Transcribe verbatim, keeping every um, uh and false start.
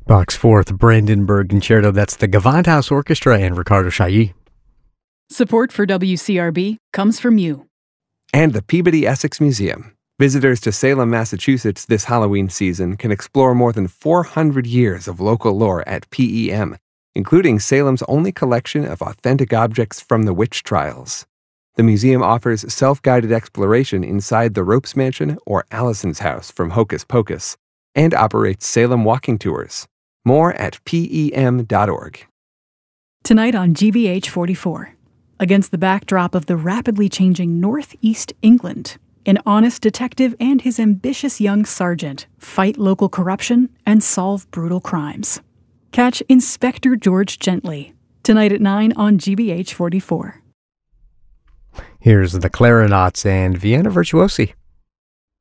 Bach's Fourth Brandenburg Concerto. That's the Gewandhaus Orchestra and Ricardo Chailly. Support for W C R B comes from you. And the Peabody Essex Museum. Visitors to Salem, Massachusetts this Halloween season can explore more than four hundred years of local lore at P E M, including Salem's only collection of authentic objects from the witch trials. The museum offers self-guided exploration inside the Ropes Mansion or Allison's house from Hocus Pocus, and operates Salem walking tours. More at P E M dot org. Tonight on G B H forty-four, against the backdrop of the rapidly changing Northeast England, an honest detective and his ambitious young sergeant fight local corruption and solve brutal crimes. Catch Inspector George Gently, tonight at nine on G B H forty-four. Here's the Clarinets and Vienna Virtuosi.